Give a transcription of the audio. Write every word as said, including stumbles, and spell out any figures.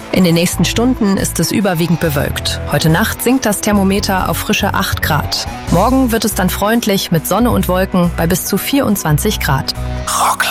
In den nächsten Stunden ist es überwiegend bewölkt. Heute Nacht sinkt das Thermometer auf frische acht Grad. Morgen wird es dann freundlich mit Sonne und Wolken bei bis zu vierundzwanzig Grad. Rockland.